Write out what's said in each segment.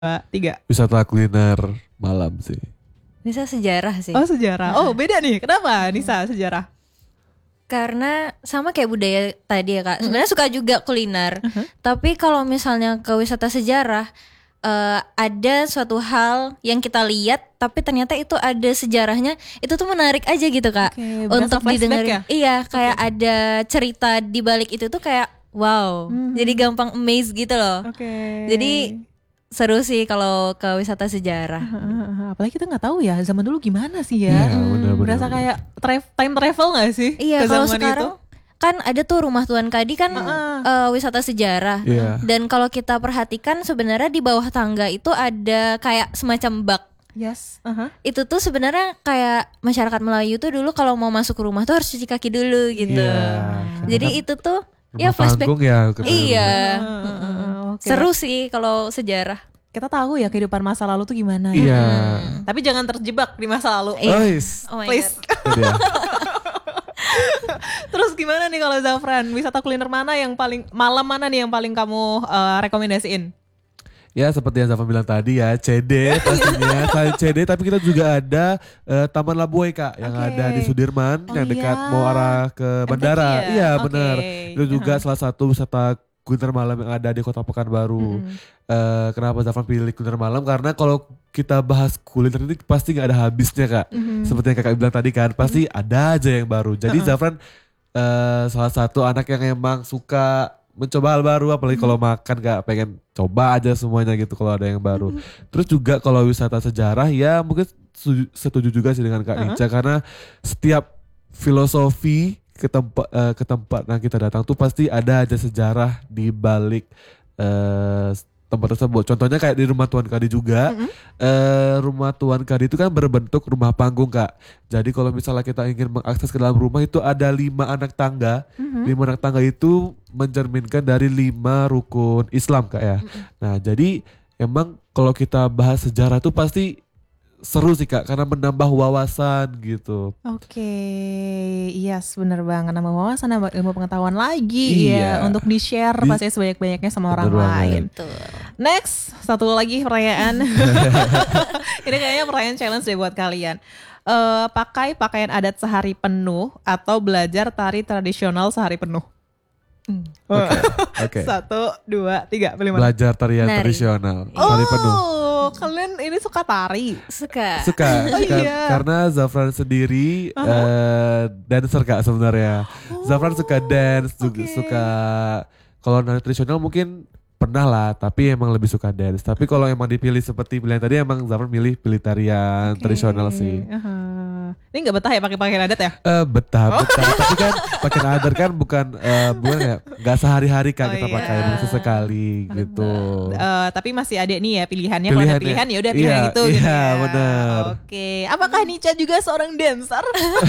3. Wisata kuliner malam sih. Nisa sejarah sih. Oh sejarah. Oh beda nih. Kenapa Nisa sejarah? Karena sama kayak budaya tadi ya Kak. Sebenarnya suka juga kuliner. Tapi kalau misalnya ke wisata sejarah, ada suatu hal yang kita lihat tapi ternyata itu ada sejarahnya. Itu tuh menarik aja gitu Kak. Oke, berasa untuk flashback didengerin. ya? Iya, kayak ada cerita di balik itu tuh kayak wow. Jadi gampang amazed gitu loh. Oke. Jadi seru sih kalau ke wisata sejarah. Apalagi kita nggak tahu ya zaman dulu gimana sih ya. Iya, benar-benar. Berasa kayak time travel nggak sih? Iya, ke kalau zaman sekarang kan ada tuh rumah Tuan Kadi kan wisata sejarah. Iya. Dan kalau kita perhatikan sebenarnya di bawah tangga itu ada kayak semacam bak. Yes. Itu tuh sebenarnya kayak masyarakat Melayu tuh dulu kalau mau masuk ke rumah tuh harus cuci kaki dulu gitu. Iya. Jadi itu tuh Rumah ya flashback. panggung ya. Iya. Oke. Seru sih kalau sejarah. Kita tahu ya kehidupan masa lalu tuh gimana. Iya. Tapi jangan terjebak di masa lalu. Iya. Ois. Oh my Please. God. Itu dia. Terus gimana nih kalau Zafran? Wisata kuliner mana yang paling malam mana nih yang paling kamu rekomendasiin? Ya seperti yang Zafran bilang tadi ya, CD pastinya. Selain CD tapi kita juga ada Taman Labuai Kak yang Oke. ada di Sudirman Oh yang dekat iya. mau arah ke MTQ bandara. ya? Iya Oke. benar. Itu juga salah satu wisata kuliner malam yang ada di Kota Pekanbaru. Kenapa Zafran pilih kuliner malam? Karena kalau kita bahas kuliner ini pasti nggak ada habisnya Kak. Seperti yang Kakak bilang tadi kan, pasti ada aja yang baru. Jadi Zafran salah satu anak yang emang suka mencoba hal baru, apalagi kalau makan Kak, pengen coba aja semuanya gitu kalau ada yang baru. Terus juga kalau wisata sejarah ya mungkin setuju juga sih dengan Kak Ica karena setiap filosofi ke tempat yang kita datang tuh pasti ada aja sejarah di balik tempat tersebut. Contohnya kayak di rumah Tuan Kadi juga. Rumah Tuan Kadi itu kan berbentuk rumah panggung Kak. Jadi kalau misalnya kita ingin mengakses ke dalam rumah itu ada 5 anak tangga. 5 anak tangga itu mencerminkan dari 5 rukun Islam Kak ya. Nah jadi emang kalau kita bahas sejarah tuh pasti seru sih Kak karena menambah wawasan gitu. Oke, yes bener banget, nambah wawasan, nambah ilmu pengetahuan lagi ya Iya. untuk di-share pasti sebanyak-banyaknya sama orang Bener banget. lain. Tuh. Next, satu lagi pertanyaan. Ini kayaknya pertanyaan challenge deh buat kalian. Pakai pakaian adat sehari penuh atau belajar tari tradisional sehari penuh? Oke. 1, 2, 3, pilih mana? Belajar tarian Nari. tradisional hari penuh. Oh, kalian ini suka tari? Suka. Suka iya. karena Zafran sendiri dancer Kak sebenarnya. Zafran suka dance juga suka kalau nari tradisional mungkin pernah lah tapi emang lebih suka dance. Tapi kalau emang dipilih seperti pilihan tadi emang Zafran pilih tarian tradisional sih. Ini nggak betah ya pakai pakaian adat ya? Betah tapi kan pakaian adat kan bukan ya nggak sehari-hari Kak Oh kita iya. pakai sesekali gitu. Tapi masih ada nih ya pilihannya. Kalau ada pilihan ya udah pilihan Iya, itu. gitu iya, ya. benar. Oke. Apakah Nica juga seorang dancer?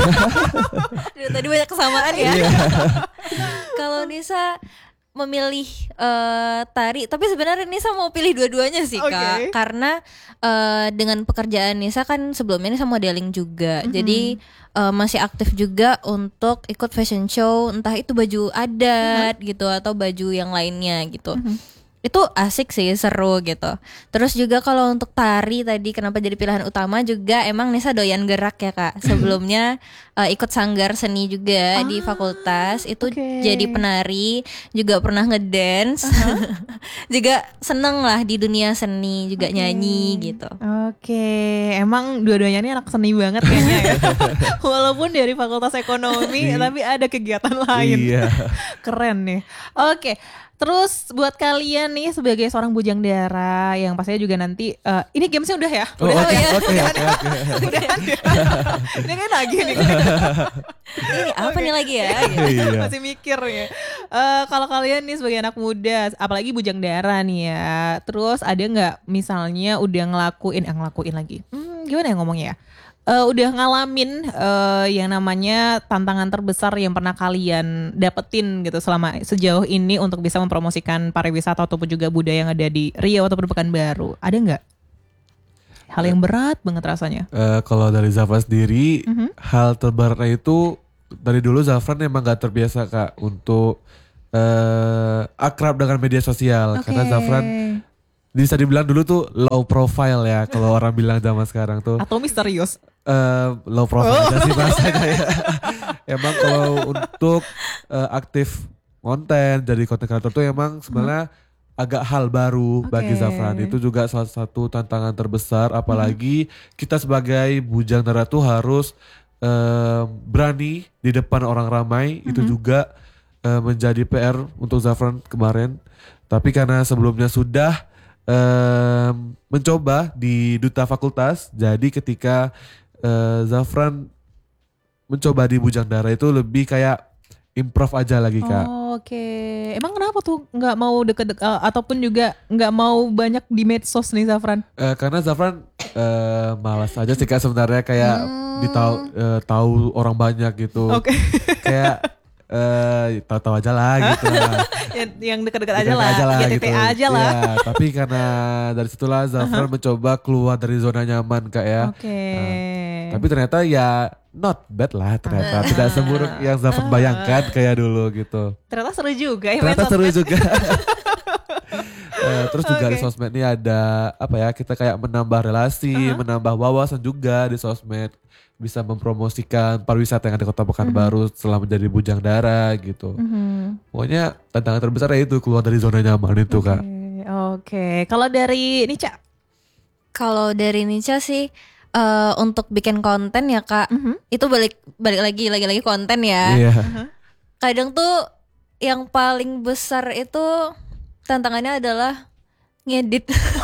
Dari tadi banyak kesamaan ya. Iya. Kalau Nisa memilih tari, tapi sebenarnya Nisa mau pilih dua-duanya sih Oke. Kak, karena dengan pekerjaan Nisa kan sebelumnya Nisa modeling juga, jadi masih aktif juga untuk ikut fashion show, entah itu baju adat gitu atau baju yang lainnya gitu. Itu asik sih, seru gitu. Terus juga kalau untuk tari tadi kenapa jadi pilihan utama juga emang Nisa doyan gerak ya Kak. Sebelumnya ikut sanggar seni juga di fakultas. Itu oke. jadi penari, juga pernah ngedance. Juga seneng lah di dunia seni, juga nyanyi gitu. Oke, emang dua-duanya ini anak seni banget kayaknya ya. Walaupun dari fakultas ekonomi, tapi ada kegiatan lain. Iya. Keren nih. Oke, terus buat kalian nih sebagai seorang bujang dara yang pastinya juga nanti ini gamesnya udah ya? Oh, Udah oke, ya? oke. Udahan ya? Ini kan lagi nih. Ini apa nih lagi ya? Gitu. Iya. Masih mikir ya. Kalau kalian nih sebagai anak muda, apalagi bujang dara nih ya, terus ada nggak misalnya udah ngelakuin lagi? Gimana ya ngomongnya ya? Udah ngalamin yang namanya tantangan terbesar yang pernah kalian dapetin gitu selama sejauh ini untuk bisa mempromosikan pariwisata ataupun juga budaya yang ada di Riau ataupun Pekanbaru. Ada nggak hal yang berat banget rasanya? Kalau dari Zafran sendiri, hal terberatnya itu dari dulu Zafran emang gak terbiasa Kak untuk akrab dengan media sosial. Oke. Karena Zafran bisa dibilang dulu tuh low profile ya kalau orang bilang zaman sekarang tuh. Atau misterius? Low profile aja sih bahasanya ya. Emang kalau untuk aktif konten jadi konten kreator tuh emang sebenarnya agak hal baru bagi Zafran. Itu juga salah satu tantangan terbesar, apalagi kita sebagai bujang dara tuh harus berani di depan orang ramai. Itu juga menjadi PR untuk Zafran kemarin. Tapi karena sebelumnya sudah mencoba di duta fakultas, jadi ketika Zafran mencoba di bujang dara itu lebih kayak improv aja lagi Kak. Oke. Emang kenapa tuh nggak mau deket-deket ataupun juga nggak mau banyak di medsos nih Zafran? Karena Zafran malas aja sih Kak sebenarnya, kayak tahu orang banyak gitu. Oke. Kayak tahu-tahu aja lah gitu lah. Yang dekat-dekat aja lah, GTT gitu. aja lah. Ya, tapi karena dari situlah Zafran mencoba keluar dari zona nyaman Kak ya. Oke. Tapi ternyata ya not bad lah ternyata. Tidak seburuk yang Zafran bayangkan kayak dulu gitu. Ternyata seru juga ya. Ternyata main seru sosmed. juga. Terus juga di sosmed ini ada apa ya, kita kayak menambah relasi, menambah wawasan juga di sosmed. Bisa mempromosikan pariwisata yang ada di Kota Pekanbaru setelah menjadi bujang dara gitu. Pokoknya tantangan terbesar ya itu keluar dari zona nyaman itu Kak. Oke. Kalau dari Nica? Kalau dari Nica sih untuk bikin konten ya Kak, itu balik lagi konten ya. Iya. Kadang tuh yang paling besar itu tantangannya adalah ngedit.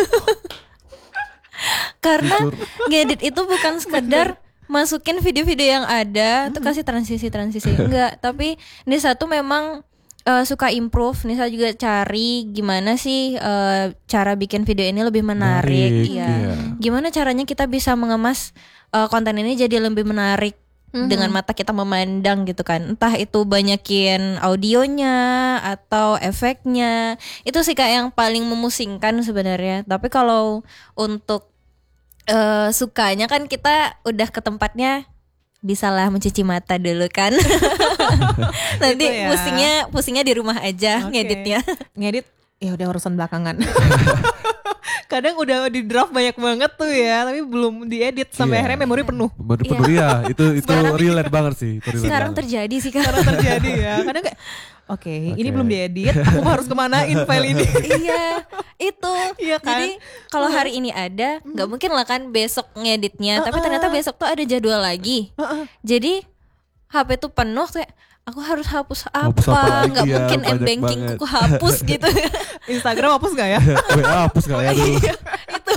Karena Jujur. ngedit itu bukan sekedar masukin video-video yang ada tuh kasih transisi enggak, tapi Nisa tuh memang suka improve. Nisa juga cari gimana sih cara bikin video ini lebih menarik ya. Iya. Gimana caranya kita bisa mengemas konten ini jadi lebih menarik dengan mata kita memandang gitu kan. Entah itu banyakin audionya atau efeknya. Itu sih Kak yang paling memusingkan sebenarnya. Tapi kalau untuk sukanya kan kita udah ke tempatnya bisalah mencuci mata dulu kan. Nanti Gitu ya. pusingnya di rumah aja Oke. ngeditnya. Ngedit ya udah urusan belakangan. Kadang udah di draft banyak banget tuh ya, tapi belum diedit sampai Iya. akhirnya memori penuh. Penuh ya, itu relate banget sih. Itu relate Sekarang banget. terjadi sih Kak. Karena terjadi ya. Kadang kayak oke, ini belum diedit, aku harus kemanain file ini. Iya, itu. Iya kan? Jadi kalau hari ini ada, nggak mungkin lah kan besok ngeditnya. Tapi ternyata besok tuh ada jadwal lagi. Jadi HP tuh penuh kayak aku harus hapus Hapus apa apa? lagi Nggak ya, mungkin banyak m-banking banget. aku hapus gitu. Instagram hapus gak ya? WA hapus kali ya dulu. Itu.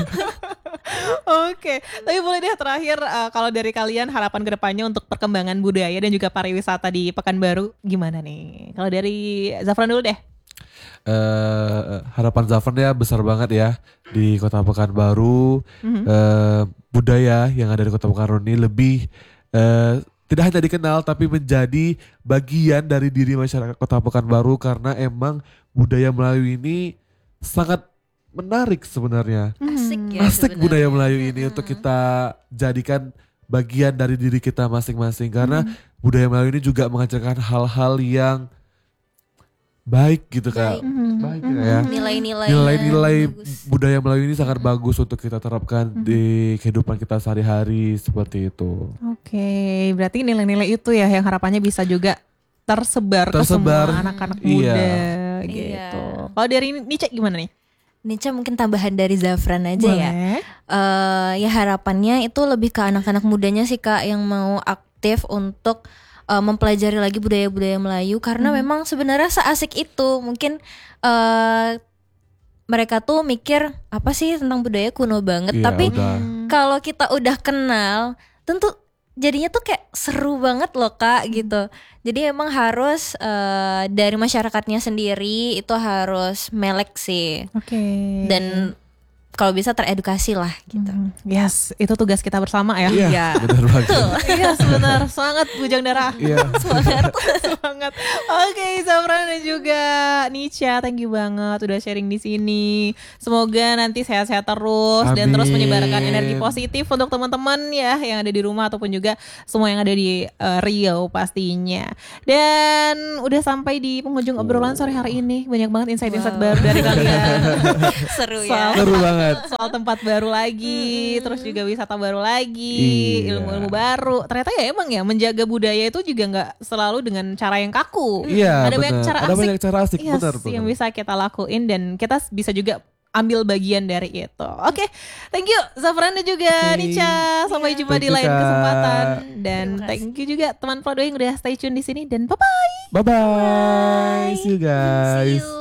Oke, tapi boleh deh terakhir kalau dari kalian harapan kedepannya untuk perkembangan budaya dan juga pariwisata di Pekanbaru gimana nih? Kalau dari Zafran dulu deh. Harapan Zafran ya besar banget ya di Kota Pekanbaru. Budaya yang ada di Kota Pekanbaru ini lebih tidak hanya dikenal tapi menjadi bagian dari diri masyarakat Kota Pekanbaru, karena emang budaya Melayu ini sangat menarik sebenarnya. Asik ya. Asik sebenarnya. budaya Melayu ini untuk kita jadikan bagian dari diri kita masing-masing, karena budaya Melayu ini juga mengajarkan hal-hal yang baik gitu Kak. Baik ya. Nilai-nilai budaya Melayu ini sangat bagus untuk kita terapkan di kehidupan kita sehari-hari seperti itu. Oke, berarti nilai-nilai itu ya yang harapannya bisa juga tersebar ke semua anak-anak muda Iya. gitu. Kalau dari Nica gimana nih? Nica mungkin tambahan dari Zafran aja ya. Boleh. Ya harapannya itu lebih ke anak-anak mudanya sih Kak yang mau aktif untuk mempelajari lagi budaya-budaya Melayu, karena memang sebenarnya seasik itu. Mungkin mereka tuh mikir apa sih tentang budaya kuno banget, Iya, tapi udah. kalau kita udah kenal tentu jadinya tuh kayak seru banget loh Kak gitu. Jadi emang harus dari masyarakatnya sendiri itu harus melek sih. Oke. Dan kalau bisa teredukasi lah gitu. Yes, itu tugas kita bersama ya. Iya, Ya. benar banget. Yes, benar. Semangat Bujang Darah. Iya. Semangat. Semangat. Oke, Zafran dan juga Nicha, thank you banget udah sharing di sini. Semoga nanti sehat-sehat terus dan terus Amin. menyebarkan energi positif untuk teman-teman ya yang ada di rumah ataupun juga semua yang ada di Riau pastinya. Dan udah sampai di penghujung obrolan sore hari ini. Banyak banget insight-insight baru dari kalian. Seru ya. Seru banget. Soal tempat baru lagi, terus juga wisata baru lagi, Iya. ilmu-ilmu baru. Ternyata ya emang ya menjaga budaya itu juga nggak selalu dengan cara yang kaku. Iya, Ada banyak benar. cara Ada asik. banyak cara asik, Yes, benar. yang bisa kita lakuin dan kita bisa juga ambil bagian dari itu. Oke, thank you Zafran dan juga Oke. Nicha. Sampai Iya. jumpa Thank di you, lain Kak. kesempatan dan Terima kasih. thank you juga teman Flodo yang udah stay tune di sini dan bye bye. Bye bye. See you guys. See you.